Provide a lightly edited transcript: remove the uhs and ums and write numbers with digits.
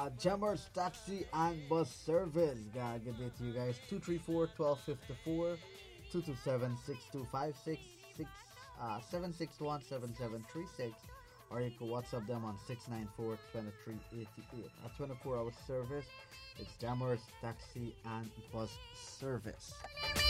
Jammers Taxi and Bus Service. Good day to you guys. 234-1254, 227-6256, 761-7736, or you can WhatsApp them on 694-2388. A 24-hour service. It's Jammers Taxi and Bus Service.